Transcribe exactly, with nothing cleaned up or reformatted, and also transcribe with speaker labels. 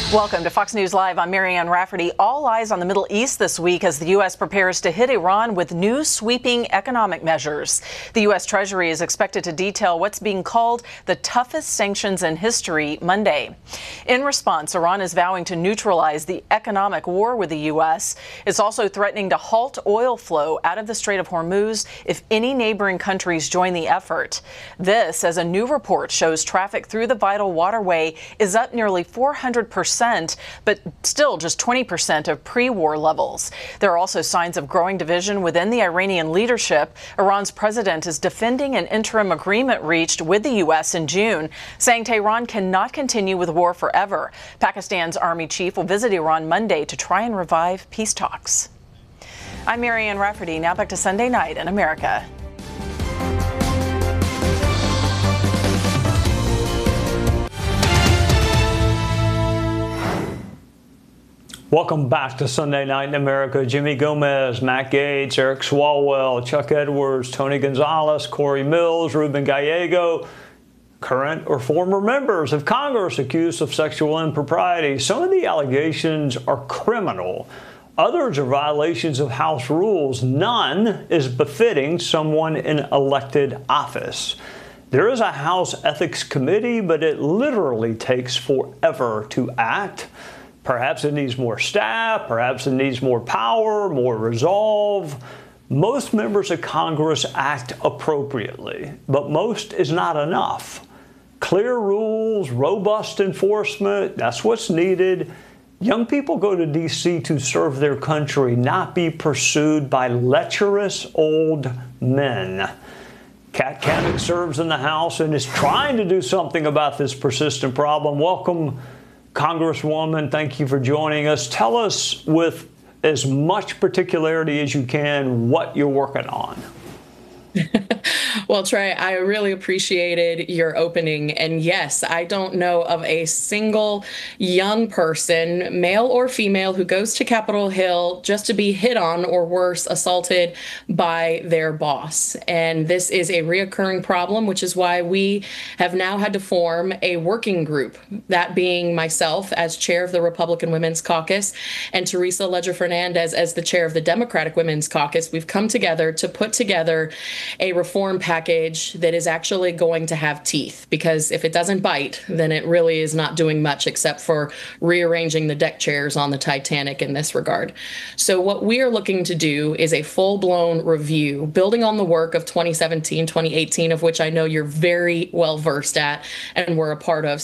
Speaker 1: Welcome to Fox News Live. I'm Marianne Rafferty. All eyes on the Middle East this week as the U S prepares to hit Iran with new sweeping economic measures. The U S Treasury is expected to detail what's being called the toughest sanctions in history Monday. In response, Iran is vowing to neutralize the economic war with the U S. It's also threatening to halt oil flow out of the Strait of Hormuz if any neighboring countries join the effort. This, as a new report shows, traffic through the vital waterway is up nearly four hundred percent. But still just twenty percent of pre-war levels. There are also signs of growing division within the Iranian leadership. Iran's president is defending an interim agreement reached with the U S in June, saying Tehran cannot continue with war forever. Pakistan's army chief will visit Iran Monday to try and revive peace talks. I'm Marianne Rafferty. Now back to Sunday Night in America.
Speaker 2: Welcome back to Sunday Night in America. Jimmy Gomez, Matt Gaetz, Eric Swalwell, Chuck Edwards, Tony Gonzalez, Corey Mills, Ruben Gallego, current or former members of Congress accused of sexual impropriety. Some of the allegations are criminal. Others are violations of House rules. None is befitting someone in elected office. There is a House Ethics Committee, but it literally takes forever to act. Perhaps it needs more staff, perhaps it needs more power, more resolve. Most members of Congress act appropriately, but most is not enough. Clear rules, robust enforcement, that's what's needed. Young people go to D C to serve their country, not be pursued by lecherous old men. Kat Cammack serves in the House and is trying to do something about this persistent problem. Welcome, Congresswoman, thank you for joining us. Tell us with as much particularity as you can what you're working on.
Speaker 3: Well, Trey, I really appreciated your opening. And yes, I don't know of a single young person, male or female, who goes to Capitol Hill just to be hit on or worse, assaulted by their boss. And this is a reoccurring problem, which is why we have now had to form a working group, that being myself as chair of the Republican Women's Caucus and Teresa Ledger Fernandez as the chair of the Democratic Women's Caucus. We've come together to put together a reform package that is actually going to have teeth, because if it doesn't bite, then it really is not doing much except for rearranging the deck chairs on the Titanic in this regard. So what we are looking to do is a full-blown review, building on the work of twenty seventeen, twenty eighteen, of which I know you're very well versed at and were a part of.